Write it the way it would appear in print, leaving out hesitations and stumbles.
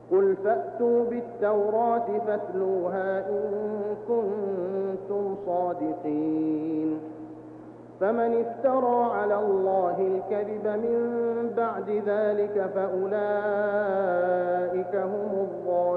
قل فأتوا بالتوراة فاتلوها إن كنتم صادقين. فمن افترى على الله الكذب من بعد ذلك فأولئك هم الظالمون.